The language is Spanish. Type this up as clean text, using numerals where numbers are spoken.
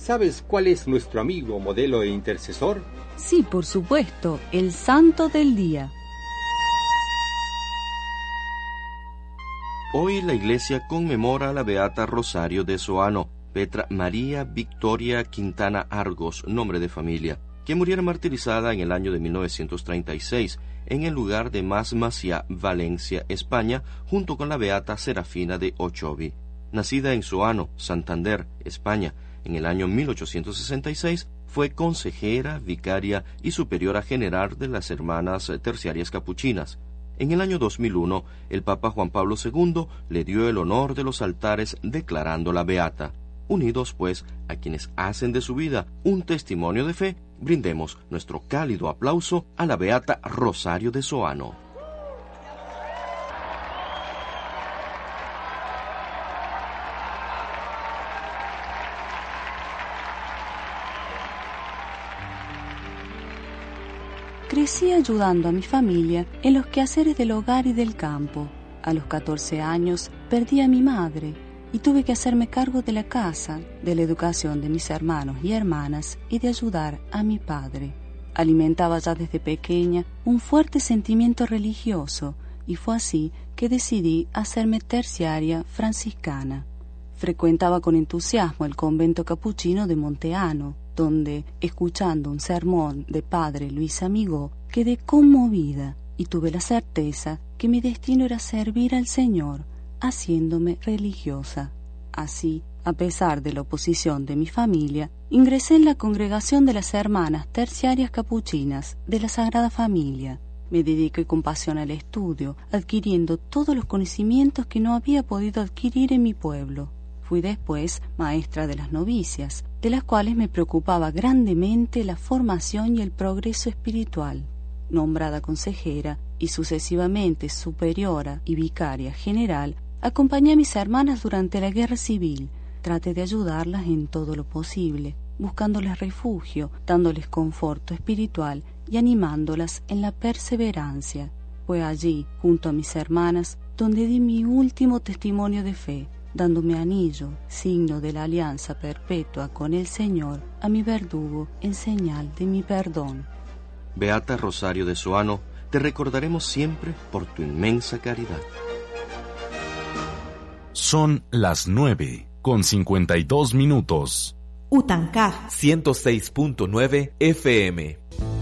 ¿Sabes cuál es nuestro amigo, modelo e intercesor? Sí, por supuesto, el santo del día. Hoy la Iglesia conmemora a la beata Rosario de Soano, Petra María Victoria Quintana Argos, nombre de familia, que muriera martirizada en el año de 1936 en el lugar de Masmacia, Valencia, España, junto con la beata Serafina de Ochovi. Nacida en Soano, Santander, España, en el año 1866, fue consejera, vicaria y superiora general de las Hermanas Terciarias Capuchinas. En el año 2001, el Papa Juan Pablo II le dio el honor de los altares declarándola beata. Unidos, pues, a quienes hacen de su vida un testimonio de fe, brindemos nuestro cálido aplauso a la beata Rosario de Soano. Crecí ayudando a mi familia en los quehaceres del hogar y del campo. A los 14 años perdí a mi madre y tuve que hacerme cargo de la casa, de la educación de mis hermanos y hermanas y de ayudar a mi padre. Alimentaba ya desde pequeña un fuerte sentimiento religioso y fue así que decidí hacerme terciaria franciscana. Frecuentaba con entusiasmo el convento capuchino de Monteano, donde, escuchando un sermón de padre Luis Amigó, quedé conmovida y tuve la certeza que mi destino era servir al Señor, haciéndome religiosa. Así, a pesar de la oposición de mi familia, ingresé en la congregación de las Hermanas Terciarias Capuchinas de la Sagrada Familia. Me dediqué con pasión al estudio, adquiriendo todos los conocimientos que no había podido adquirir en mi pueblo. Fui después maestra de las novicias, de las cuales me preocupaba grandemente la formación y el progreso espiritual. Nombrada consejera y sucesivamente superiora y vicaria general, acompañé a mis hermanas durante la guerra civil. Traté de ayudarlas en todo lo posible, buscándoles refugio, dándoles conforto espiritual y animándolas en la perseverancia. Fue allí, junto a mis hermanas, donde di mi último testimonio de fe, dándome anillo, signo de la alianza perpetua con el Señor, a mi verdugo en señal de mi perdón. Beata Rosario de Soano, te recordaremos siempre por tu inmensa caridad. Son las 9:52. Utancaj 106.9 FM.